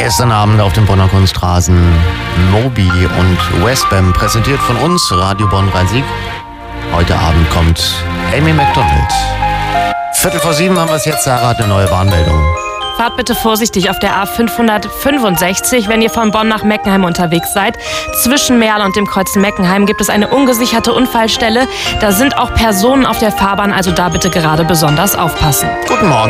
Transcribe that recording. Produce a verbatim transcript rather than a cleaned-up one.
Gestern Abend auf dem Bonner Kunstrasen Moby und Westbam, präsentiert von uns, Radio Bonn Rhein-Sieg. Heute Abend kommt Amy Macdonald. Viertel vor sieben haben wir es jetzt, Sarah hat eine neue Warnmeldung. Fahrt bitte vorsichtig auf der A fünfhundertfünfundsechzig, wenn ihr von Bonn nach Meckenheim unterwegs seid. Zwischen Merl und dem Kreuz Meckenheim gibt es eine ungesicherte Unfallstelle. Da sind auch Personen auf der Fahrbahn, also da bitte gerade besonders aufpassen. Guten Morgen.